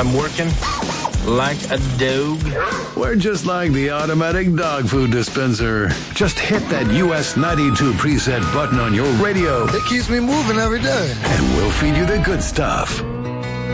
I'm working like a dog. We're just like the automatic dog food dispenser. Just hit that US 92 preset button on your radio. It keeps me moving every day. And we'll feed you the good stuff.